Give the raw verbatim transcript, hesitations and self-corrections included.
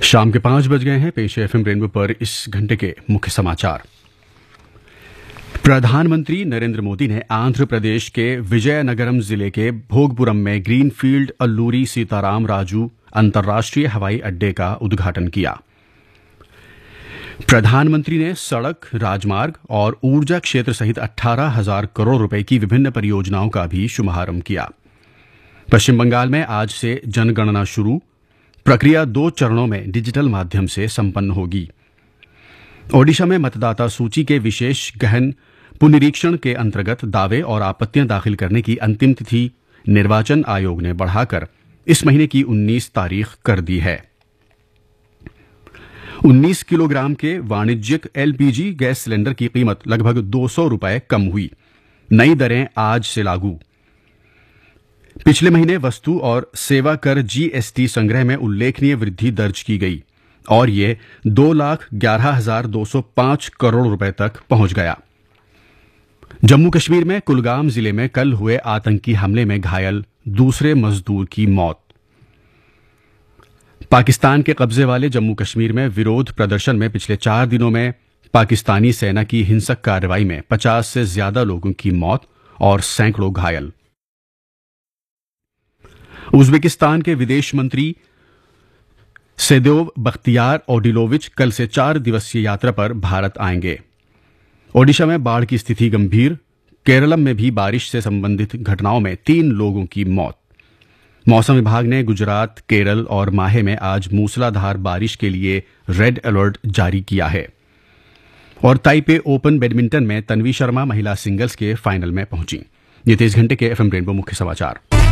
शाम के पांच बज गए हैं। पेश है एफएम रेनबो पर इस घंटे के मुख्य समाचार। प्रधानमंत्री नरेंद्र मोदी ने आंध्र प्रदेश के विजयनगरम जिले के भोगपुरम में ग्रीनफील्ड अल्लूरी सीताराम राजू अंतर्राष्ट्रीय हवाई अड्डे का उद्घाटन किया। प्रधानमंत्री ने सड़क, राजमार्ग और ऊर्जा क्षेत्र सहित अठारह हजार करोड़ रुपए की विभिन्न परियोजनाओं का भी शुभारंभ किया। पश्चिम बंगाल में आज से जनगणना शुरू। प्रक्रिया दो चरणों में डिजिटल माध्यम से संपन्न होगी। ओडिशा में मतदाता सूची के विशेष गहन पुनरीक्षण के अंतर्गत दावे और आपत्तियां दाखिल करने की अंतिम तिथि निर्वाचन आयोग ने बढ़ाकर इस महीने की उन्नीस तारीख कर दी है। उन्नीस किलोग्राम के वाणिज्यिक एलपीजी गैस सिलेंडर की कीमत लगभग दो सौ रुपए कम हुई। नई दरें आज से लागू। पिछले महीने वस्तु और सेवा कर जीएसटी संग्रह में उल्लेखनीय वृद्धि दर्ज की गई और ये दो लाख ग्यारह हजार दो सौ पांच करोड़ रुपए तक पहुंच गया। जम्मू कश्मीर में कुलगाम जिले में कल हुए आतंकी हमले में घायल दूसरे मजदूर की मौत। पाकिस्तान के कब्जे वाले जम्मू कश्मीर में विरोध प्रदर्शन में पिछले चार दिनों में पाकिस्तानी सेना की हिंसक कार्रवाई में पचास से ज्यादा लोगों की मौत और सैकड़ों घायल। उज्बेकिस्तान के विदेश मंत्री सेदोव बख्तियार ओडिलोविच कल से चार दिवसीय यात्रा पर भारत आएंगे। ओडिशा में बाढ़ की स्थिति गंभीर। केरलम में भी बारिश से संबंधित घटनाओं में तीन लोगों की मौत। मौसम विभाग ने गुजरात, केरल और माहे में आज मूसलाधार बारिश के लिए रेड अलर्ट जारी किया है। और ताइपे ओपन बैडमिंटन में तन्वी शर्मा महिला सिंगल्स के फाइनल में पहुंची। ये तेईस घंटे के एफएम रेनबो मुख्य समाचार।